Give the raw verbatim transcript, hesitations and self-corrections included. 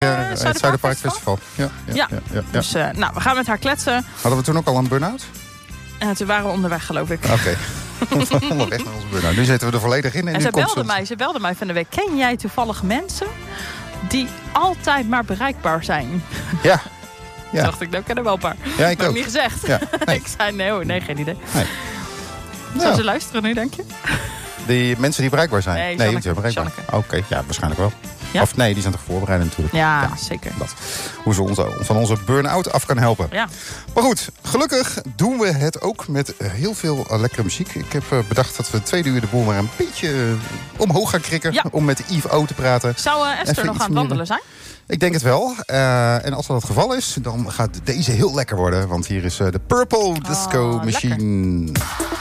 Zuiderpark, het Zuiderpark Festival. Festival. Ja, ja, Ja, ja, ja, ja. dus uh, nou, we gaan met haar kletsen. Hadden we toen ook al een burn-out? En toen waren we onderweg, geloof ik. Oké. Okay. Onderweg naar onze burn-out. Nu zitten we er volledig in. En, en nu ze, komt belde ze... mij, ze belde mij van de week. Ken jij toevallig mensen die altijd maar bereikbaar zijn? Ja. Ja. Toen dacht ik, nou, ik ken er wel een paar. Ja, ik maar ook. niet gezegd. Ja, nee. Ik zei, nee hoor, nee, geen idee. Nee. Zou Nou. ze luisteren nu, denk je? Die mensen die bereikbaar zijn? Nee, nee Janneke, die zijn bereikbaar. Oké, okay, ja, waarschijnlijk wel. Ja? Of nee, die zijn toch voorbereid natuurlijk. Ja, ja, zeker. Dat. Hoe ze ons van onze burn-out af kan helpen. Ja. Maar goed, gelukkig doen we het ook met heel veel lekkere muziek. Ik heb bedacht dat we het tweede uur de boel maar een beetje omhoog gaan krikken. Ja. Om met Yves O te praten. Zou uh, Esther Even nog iets aan het wandelen zijn? Ik denk het wel. Uh, en als dat het geval is, dan gaat deze heel lekker worden. Want hier is uh, de Purple Disco oh, Machine. Lekker.